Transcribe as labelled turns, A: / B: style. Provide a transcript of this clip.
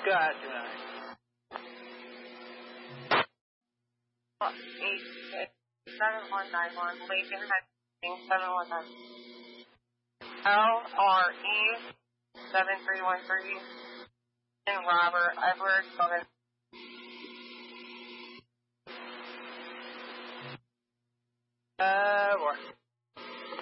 A: Gotcha.
B: 7191, Lincoln Heights, 719. LRE 7313, and Robert Edward 7.